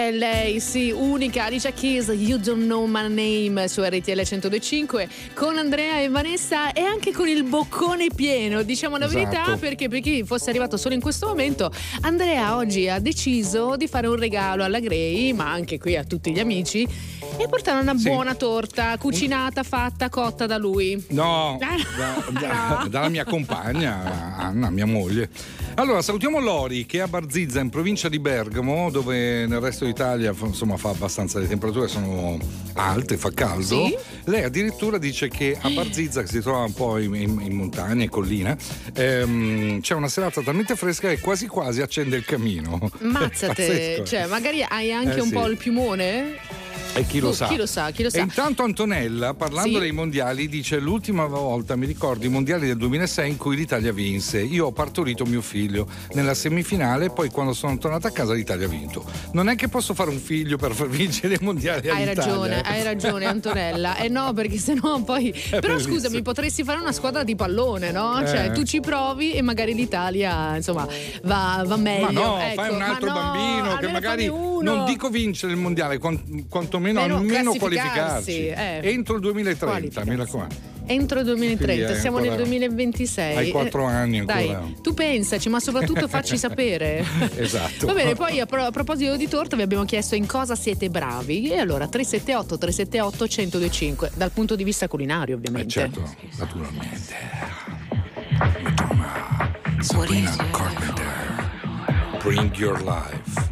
È lei, sì, unica, Alicia Keys, You Don't Know My Name su RTL 102.5 con Andrea e Vanessa, e anche con il boccone pieno, diciamo la verità, perché per chi fosse arrivato solo in questo momento, Andrea oggi ha deciso di fare un regalo alla Grey, ma anche qui a tutti gli amici, e portare una buona torta cucinata, fatta, cotta da lui. No, dalla mia compagna Anna, mia moglie. Allora, salutiamo Lori che è a Barzizza in provincia di Bergamo, dove nel resto d'Italia insomma fa abbastanza, le temperature sono alte, fa caldo. Sì? Lei addirittura dice che a Barzizza, che si trova un po' in montagna e colline, c'è una serata talmente fresca che quasi quasi accende il camino. Mazzate, cioè magari hai anche un po' il piumone. E chi lo sa. E intanto Antonella, parlando dei mondiali, dice: l'ultima volta mi ricordo i mondiali del 2006 in cui l'Italia vinse. Io ho partorito mio figlio nella semifinale, poi quando sono tornata a casa l'Italia ha vinto. Non è che posso fare un figlio per far vincere i mondiali all'Italia. Hai ragione Antonella. No, perché sennò poi però bellissimo. Scusami, potresti fare una squadra di pallone, no? Cioè tu ci provi e magari l'Italia insomma va meglio. Ma no, ecco, fai un altro bambino che magari non dico vincere il mondiale, quantomeno almeno qualificarsi entro il 2030, mi raccomando. Entro il 2030, siamo nel 2026. Hai 4 anni ancora. Dai, tu pensaci, ma soprattutto facci sapere. Esatto. Va bene, poi a proposito di torta vi abbiamo chiesto in cosa siete bravi, e allora 378 1025 dal punto di vista culinario, ovviamente. Certo, naturalmente. Madonna, Sabrina Carpenter, Bring Your Life.